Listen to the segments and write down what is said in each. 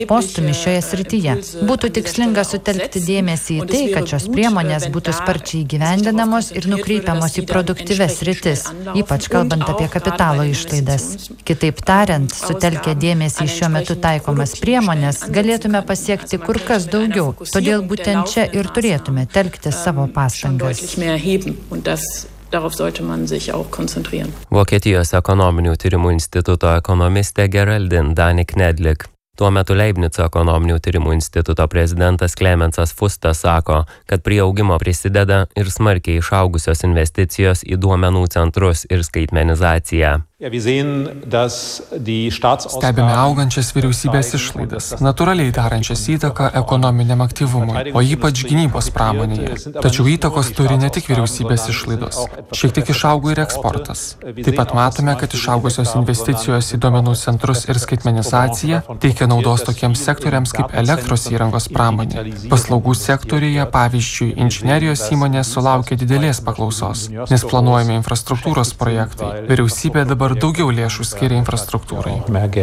postūmį šioje srityje. Būtų tikslinga sutelkti dėmesį į tai, kad šios priemonės būtų sparčiai įgyvendinamos ir nukreipiamos į produktyves sritis, ypač kalbant apie kapitalo išlaidas. Kitaip tariant, sutelkę dėmesį į šiuo metu taikomas priemonės, galėtume pasiekti kur kas daugiau, todėl būtent čia ir turėtume telkti savo pastangas. Darauf sollte man sich auch konzentrieren. Vokietijos ekonominių tyrimų instituto ekonomistė Geraldin Danik-Nedlik. Tuo metu Leibnico ekonominių tyrimų instituto prezidentas Klemensas Fustas sako, kad prie augimo prisideda ir smarkiai išaugusios investicijos į duomenų centrus ir skaitmenizaciją. Stebime augančias vyriausybės išlaidas, natūraliai darančias įtaką ekonominiam aktyvumui, o ypač gynybos pramonėje. Tačiau įtakos turi ne tik vyriausybės išlaidos. Šiek tiek išaugo ir eksportas. Taip pat matome, kad išaugusios investicijos į duomenų centrus ir skaitmenizaciją teikia naudos tokiems sektoriams kaip elektros įrangos pramonė. Paslaugų sektoriuje, pavyzdžiui, inžinerijos įmonės sulaukia didelės paklausos, nes planuojami infrastruktūros projektai. Vyriausybė dabar daugiau lėšų skiria infrastruktūrai.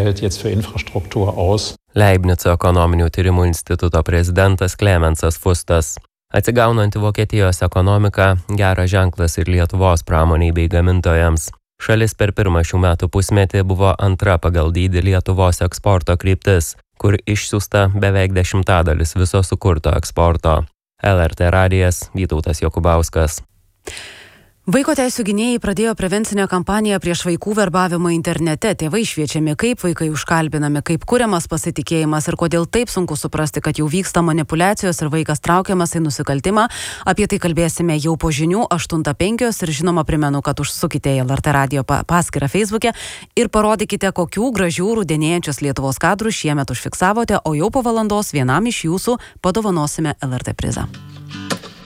Leibnico ekonominių tyrimų instituto prezidentas Klemensas Fustas. Atsigaunanti Vokietijos ekonomika geras ženklas ir Lietuvos pramoniai bei gamintojams. Šalis per pirmą šių metų pusmetį buvo antra pagal dydį Lietuvos eksporto kryptis, kur išsiųsta beveik 10% viso sukurto eksporto. LRT radijas, Vytautas Jokubauskas. Vaiko teisių gynėjai pradėjo prevencinę kampaniją prieš vaikų verbavimą internete. Tėvai šviečiami, kaip vaikai užkalbinami, kaip kuriamas pasitikėjimas ir kodėl taip sunku suprasti, kad jau vyksta manipuliacijos ir vaikas traukiamas į nusikaltimą. Apie tai kalbėsime jau po žinių 8:05 ir žinoma primenu, kad užsukite į LRT radijo paskyrą Facebook'e ir parodykite, kokių gražių rudenėjančios Lietuvos kadrų šiemet užfiksavote, o jau po valandos vienam iš jūsų padovanosime LRT prizą.